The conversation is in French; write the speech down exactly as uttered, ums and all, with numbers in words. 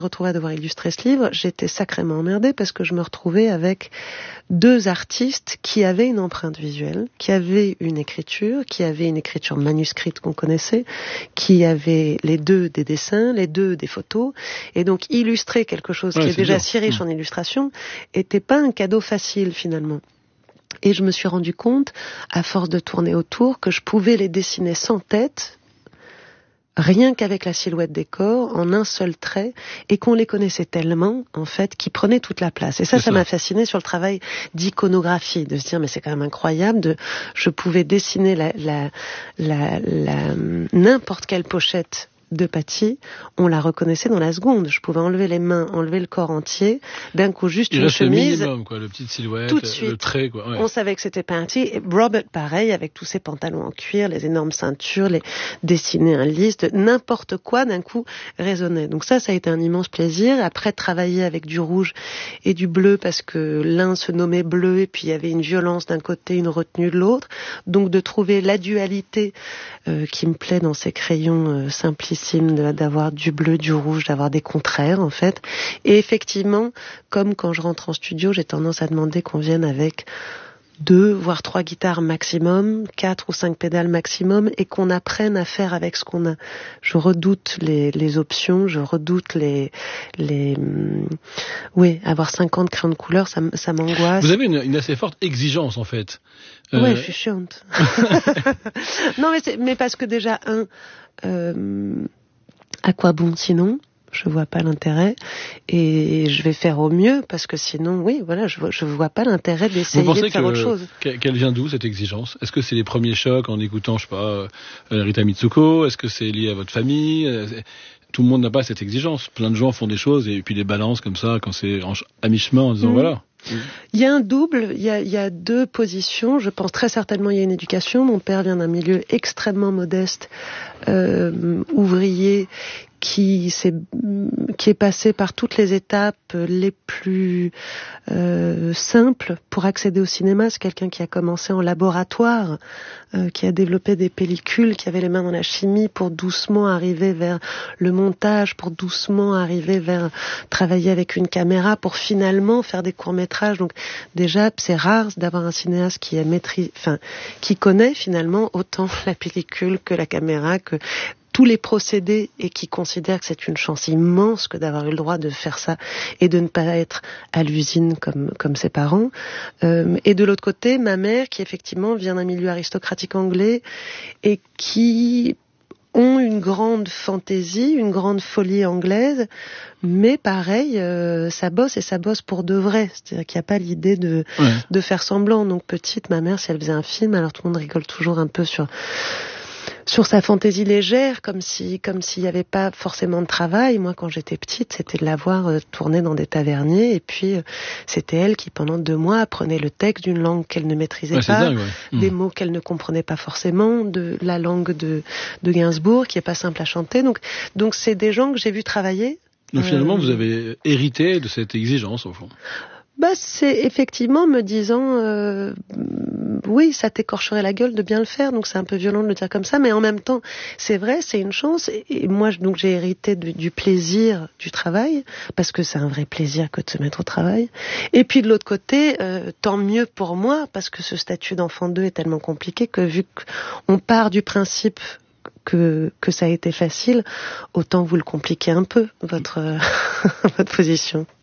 retrouvée à devoir illustrer ce livre, j'étais sacrément emmerdée parce que je me retrouvais avec deux artistes qui avaient une empreinte visuelle, qui avaient une écriture, qui avaient une écriture manuscrite qu'on connaissait, qui avaient les deux des dessins, les deux des photos, et donc illustrer quelque chose ouais, qui est, est déjà dur. si riche mmh. en illustration était pas un cadeau facile finalement. Et je me suis rendu compte, à force de tourner autour, que je pouvais les dessiner sans tête, rien qu'avec la silhouette des corps, en un seul trait, et qu'on les connaissait tellement, en fait, qu'ils prenaient toute la place. Et ça, ça, ça m'a fasciné sur le travail d'iconographie, de se dire, mais c'est quand même incroyable, de, je pouvais dessiner la, la, la, la, n'importe quelle pochette de Paty, on la reconnaissait dans la seconde. Je pouvais enlever les mains, enlever le corps entier, d'un coup juste il une chemise. Le minimum, quoi, le petite silhouette, tout de suite, le trait, quoi. Ouais. On savait que c'était Paty. Et Robert, pareil, avec tous ses pantalons en cuir, les énormes ceintures, les dessiner un liste, n'importe quoi, d'un coup, résonnait. Donc ça, ça a été un immense plaisir. Après, travailler avec du rouge et du bleu, parce que l'un se nommait bleu, et puis il y avait une violence d'un côté, une retenue de l'autre. Donc de trouver la dualité euh, qui me plaît dans ces crayons euh, simplices, d'avoir du bleu, du rouge, d'avoir des contraires en fait. Et effectivement, comme quand je rentre en studio, j'ai tendance à demander qu'on vienne avec deux, voire trois guitares maximum, quatre ou cinq pédales maximum, et qu'on apprenne à faire avec ce qu'on a. Je redoute les, les options, je redoute les... les oui, avoir cinquante crayons de couleur, ça, ça m'angoisse. Vous avez une, une assez forte exigence en fait. Euh... Ouais, je suis chiante. Non, mais, c'est, mais parce que déjà, un... Euh, à quoi bon sinon ? Je vois pas l'intérêt et je vais faire au mieux parce que sinon, oui, voilà, je vois, je vois pas l'intérêt d'essayer de faire que, autre chose. Qu'elle vient d'où cette exigence ? Est-ce que c'est les premiers chocs en écoutant, je sais pas, euh, Rita Mitsuko ? Est-ce que c'est lié à votre famille ? Tout le monde n'a pas cette exigence. Plein de gens font des choses et puis les balancent comme ça quand c'est en, à mi-chemin en disant mmh. voilà. Il y a un double, il y a, il y a deux positions. Je pense très certainement il y a une éducation. Mon père vient d'un milieu extrêmement modeste, euh, ouvrier, qui s'est, qui est passé par toutes les étapes les plus euh, simples pour accéder au cinéma. C'est quelqu'un qui a commencé en laboratoire, euh, qui a développé des pellicules, qui avait les mains dans la chimie pour doucement arriver vers le montage, pour doucement arriver vers travailler avec une caméra, pour finalement faire des courts-métrages. Donc déjà, c'est rare d'avoir un cinéaste qui a maîtrise, enfin, qui connaît finalement autant la pellicule que la caméra, que tous les procédés, et qui considère que c'est une chance immense que d'avoir eu le droit de faire ça et de ne pas être à l'usine comme comme ses parents. Euh, et de l'autre côté, ma mère qui effectivement vient d'un milieu aristocratique anglais et qui ont une grande fantaisie, une grande folie anglaise, mais pareil, euh, ça bosse et ça bosse pour de vrai. C'est-à-dire qu'il n'y a pas l'idée de ouais. de faire semblant. Donc petite, ma mère, si elle faisait un film, alors tout le monde rigole toujours un peu sur sur sa fantaisie légère, comme si, comme s'il n'y avait pas forcément de travail. Moi, quand j'étais petite, c'était de la voir euh, tourner dans des taverniers, et puis euh, c'était elle qui, pendant deux mois, apprenait le texte d'une langue qu'elle ne maîtrisait ouais, pas, dingue, ouais. des mmh. mots qu'elle ne comprenait pas forcément, de la langue de, de Gainsbourg, qui est pas simple à chanter. Donc, donc c'est des gens que j'ai vus travailler. Donc finalement, euh... vous avez hérité de cette exigence, au fond. Bah, c'est effectivement me disant, euh, oui, ça t'écorcherait la gueule de bien le faire, donc c'est un peu violent de le dire comme ça, mais en même temps, c'est vrai, c'est une chance, et, et moi, donc j'ai hérité de, du plaisir du travail, parce que c'est un vrai plaisir que de se mettre au travail, et puis de l'autre côté, euh, tant mieux pour moi, parce que ce statut d'enfant deux est tellement compliqué que vu qu'on part du principe que que ça a été facile, autant vous le compliquer un peu, votre, votre position.